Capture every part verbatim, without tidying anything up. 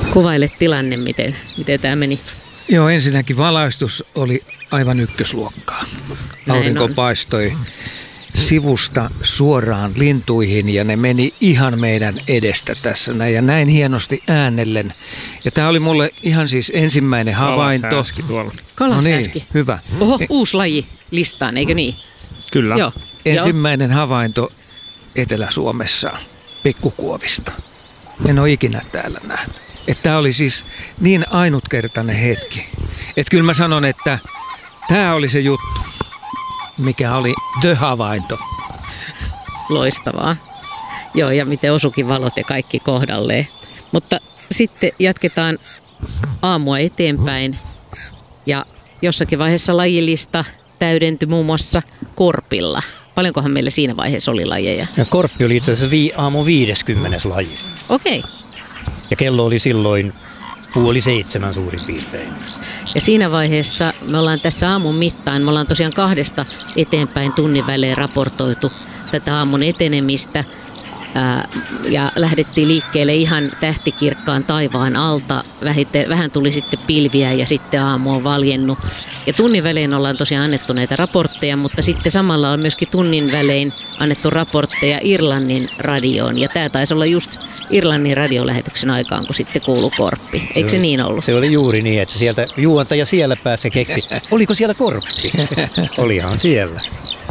Kuvaile tilanne, miten, miten tämä meni. Joo, ensinnäkin valaistus oli aivan ykkösluokkaa. Aurinko paistoi sivusta suoraan lintuihin ja ne meni ihan meidän edestä tässä näin ja näin hienosti äänellen. Ja tämä oli mulle ihan siis ensimmäinen havainto. Kalashääski tuolla. Kalashääski. No niin, hyvä. Oho, uusi laji listaan, eikö niin? Kyllä. Joo. Ensimmäinen havainto Etelä-Suomessa pikkukuovista. En ole ikinä täällä nähnyt. Että tämä oli siis niin ainutkertainen hetki. Että kyllä mä sanon, että tämä oli se juttu, mikä oli the-havainto. Loistavaa. Joo, ja miten osukin valot ja kaikki kohdalleen. Mutta sitten jatketaan aamua eteenpäin. Ja jossakin vaiheessa lajilista täydentyi muun muassa korpilla. Paljonkohan meillä siinä vaiheessa oli lajeja? Ja korppi oli itse asiassa vii, aamun viideskymmenes laji. Okei. Okay. Ja kello oli silloin puoli seitsemän suurin piirtein. Ja siinä vaiheessa me ollaan tässä aamun mittaan, me ollaan tosiaan kahdesta eteenpäin tunnin välein raportoitu tätä aamun etenemistä. Ää, ja lähdettiin liikkeelle ihan tähtikirkkaan taivaan alta. Vähite, vähän tuli sitten pilviä ja sitten aamu on valjennut. Ja tunnin välein ollaan tosiaan annettu näitä raportteja, mutta sitten samalla on myöskin tunnin välein annettu raportteja Irlannin radioon. Ja tämä taisi olla just Irlannin radiolähetyksen aikaan, kun sitten kuului korppi. Eikö se, se niin ollut? Se oli juuri niin, että sieltä juontaja siellä päässä keksi. Oliko siellä korppi? Olihan siellä.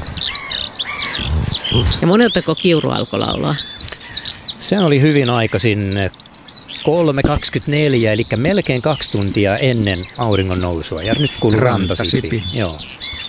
Ja moneltako kiuru alkoi laulaa? Se oli hyvin aikaisin kolme kaksikymmentäneljä, eli melkein kaksi tuntia ennen auringon nousua. Ja nyt kuuluu rantasipi. Joo.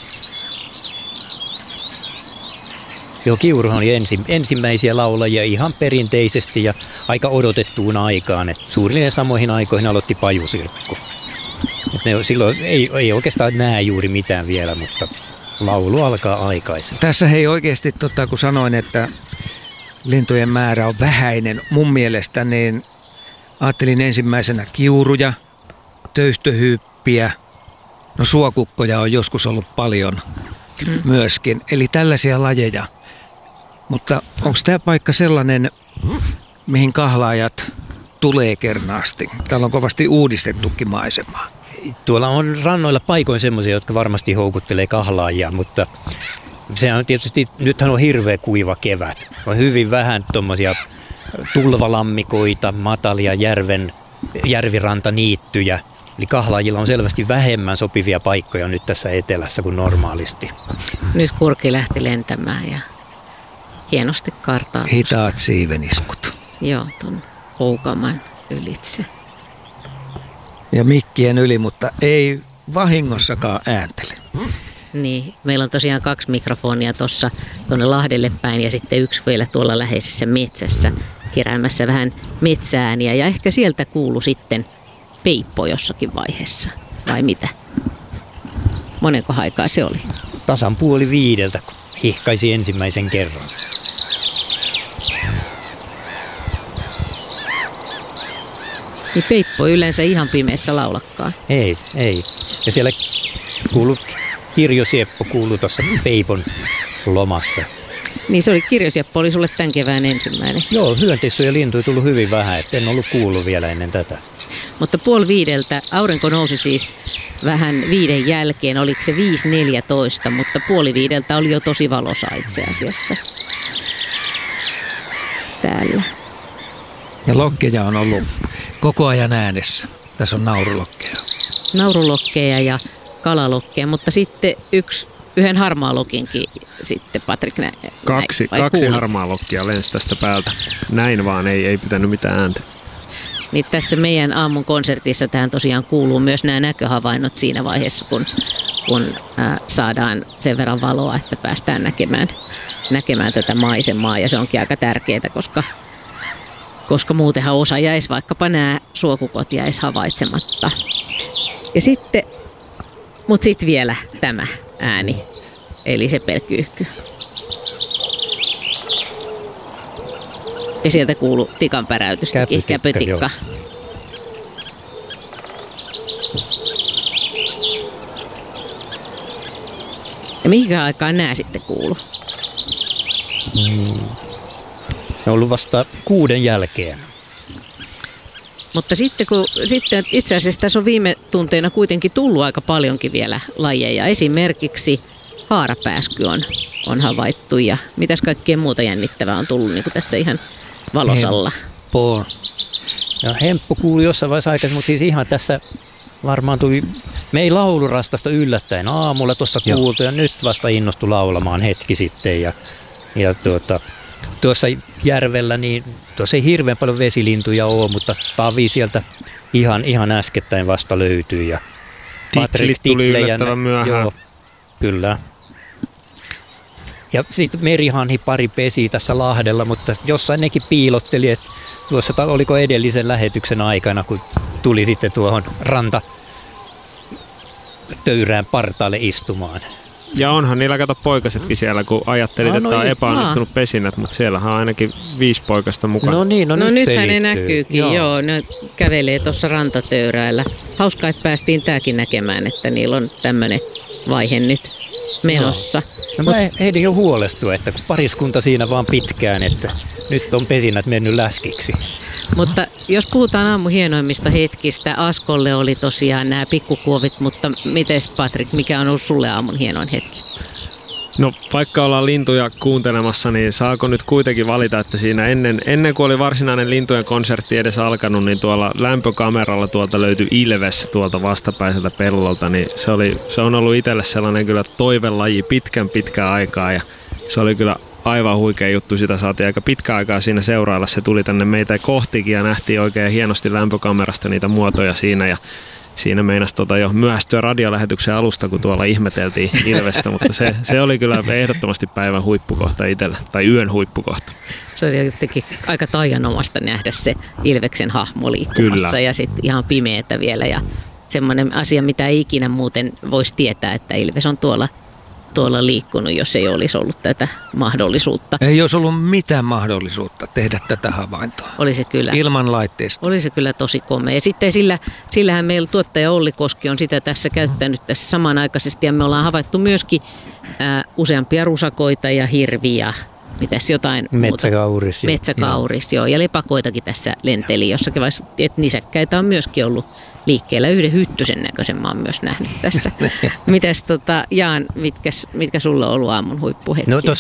Joo, kiuruhan oli ensi, ensimmäisiä laulajia ihan perinteisesti ja aika odotettuun aikaan. Et suurin samoihin aikoihin aloitti pajusirkku. Et ne, silloin ei, ei oikeastaan näe juuri mitään vielä, mutta laulu alkaa aikaisin. Tässä hei oikeasti, tota, kun sanoin, että lintujen määrä on vähäinen mun mielestä, niin ajattelin ensimmäisenä kiuruja, töyhtöhyyppiä, no suokukkoja on joskus ollut paljon mm. myöskin. Eli tällaisia lajeja. Mutta onko tämä paikka sellainen, mihin kahlaajat tulee kernaasti? Täällä on kovasti uudistettukin maisemaa. Tuolla on rannoilla paikoin semmoisia, jotka varmasti houkuttelee kahlaajia, mutta se on tietysti, nythän on hirveä kuiva kevät. On hyvin vähän tuommoisia tulvalammikoita, matalia järven, järvirantaniittyjä. Eli kahlaajilla on selvästi vähemmän sopivia paikkoja nyt tässä etelässä kuin normaalisti. Nyt kurki lähti lentämään ja hienosti kartaa. Hitaat siiveniskut. Joo, ton Houkaman ylitse. Ja mikkien yli, mutta ei vahingossakaan ääntele. Niin, meillä on tosiaan kaksi mikrofonia tuossa tuonne Lahdelle päin ja sitten yksi vielä tuolla läheisessä metsässä keräämässä vähän metsäääniä. Ja ehkä sieltä kuului sitten peippo jossakin vaiheessa, vai mitä? Monenko aikaa se oli? Tasan puoli viideltä, kun hihkaisi ensimmäisen kerran. Niin peippo yleensä ihan pimeässä laulakkaan. Ei, ei. Ja siellä kuului, Kirjosieppo kuului tuossa peipon lomassa. Niin se oli, Kirjosieppo oli sulle tämän kevään ensimmäinen. Joo, hyönteissuja ja lintuja tullut hyvin vähän, että en ollut kuullut vielä ennen tätä. Mutta puoli viideltä, aurinko nousi siis vähän viiden jälkeen, oliko se viisi neljätoista, mutta puoli viideltä oli jo tosi valosa itse asiassa täällä. Ja lokkeja on ollut koko ajan äänessä. Tässä on naurulokkeja. Naurulokkeja ja kalalokkeja, mutta sitten yksi, yhden harmaalokinkin sitten Patrik nä- Kaksi, näin, kaksi kuulit? harmaalokkia lensi tästä päältä. Näin vaan, ei, ei pitänyt mitään ääntä. Niin tässä meidän aamun konsertissa tähän tosiaan kuuluu myös nämä näköhavainnot siinä vaiheessa, kun, kun ää, saadaan sen verran valoa, että päästään näkemään, näkemään tätä maisemaa. Ja se onkin aika tärkeää, koska, koska muutenhan osa jäisi, vaikkapa nämä suokukot jäisi havaitsematta. Ja sitten, mutta sitten vielä tämä ääni, eli se pelkkyyhky. Ja sieltä kuului tikan päräytystäkin, käpytikka. Ja mihinkä aikaan nämä sitten kuulu? Hmm. Ne on ollut vasta kuuden jälkeen. Mutta sitten, kun, sitten itse asiassa tässä on viime tunteina kuitenkin tullut aika paljonkin vielä lajeja. Esimerkiksi haarapääsky on, on havaittu ja mitäs kaikkea muuta jännittävää on tullut niin kuin tässä ihan valosalla. Hemppo. Ja hemppu kuului jossain vaiheessa aikaisemmin, mutta siis ihan tässä varmaan tuli, me ei laulurastasta yllättäen aamulla tuossa kuultu ja nyt vasta innostui laulamaan hetki sitten. Ja, ja tuota, tuossa järvellä, niin tuossa ei hirveän paljon vesilintuja ole, mutta tavi sieltä ihan, ihan äskettäin vasta löytyy. Ja Tiklit tuli yllättävän myöhään. Joo, kyllä. Ja sitten merihanhi pari pesi tässä Lahdella, mutta jossain nekin piilotteli, että tuossa oliko edellisen lähetyksen aikana, kun tuli sitten tuohon ranta töyrään partaalle istumaan. Ja onhan niillä kato poikasetkin siellä, kun ajattelit, ah, no että on epäonnistunut pesinät, mutta siellähän on ainakin viisi poikasta mukana. No niin, no, no nyt nythän ne näkyykin, joo. joo. Ne kävelee tuossa rantatöyräillä. Hauskaa, että päästiin tämäkin näkemään, että niillä on tämmöinen vaihe nyt menossa. No, no mä ehdin jo huolestua, että pariskunta siinä vaan pitkään, että nyt on pesinät mennyt läskiksi. Mutta jos puhutaan aamun hienoimmista hetkistä, Askolle oli tosiaan nämä pikkukuovit, mutta mites Patrik, mikä on ollut sulle aamun hienoin hetki? No vaikka ollaan lintuja kuuntelemassa, niin saako nyt kuitenkin valita, että siinä ennen, ennen kuin oli varsinainen lintujen konsertti edes alkanut, niin tuolla lämpökameralla tuolta löytyi ilves tuolta vastapäiseltä pellolta, niin se, oli, se on ollut itselle sellainen kyllä toivelaji pitkän pitkän aikaa ja se oli kyllä aivan huikea juttu, sitä saatiin aika pitkä aikaa siinä seurailla, se tuli tänne meitä kohtikin ja nähtiin oikein hienosti lämpökamerasta niitä muotoja siinä ja siinä meinasi tota jo myöhästyä radiolähetyksen alusta, kun tuolla ihmeteltiin ilvestä, mutta se, se oli kyllä ehdottomasti päivän huippukohta itsellä, tai yön huippukohta. Se oli jotenkin aika taianomasta nähdä se ilveksen hahmo liikkumassa kyllä. Ja sitten ihan pimeätä vielä ja semmoinen asia, mitä ei ikinä muuten voisi tietää, että ilves on tuolla tuolla liikkunut, jos ei olisi ollut tätä mahdollisuutta. Ei olisi ollut mitään mahdollisuutta tehdä tätä havaintoa. Oli se kyllä. Ilman laitteista. Oli se kyllä tosi komea. Ja sitten sillä, sillähän meillä tuottaja Olli Koski on sitä tässä käyttänyt tässä samanaikaisesti ja me ollaan havaittu myöskin ää, useampia rusakoita ja hirviä. Mitäs jotain Metsäkauris. muuta. Metsäkauris, joo. joo. Ja lepakoitakin tässä lenteli jossakin vaiheessa, että nisäkkäitä on myöskin ollut liikkeellä. Yhden hyttysen näköisen mä oon myös nähnyt tässä. Mitäs tota, Jaan, mitkäs, mitkä sulla on ollut aamun huippuhetki? No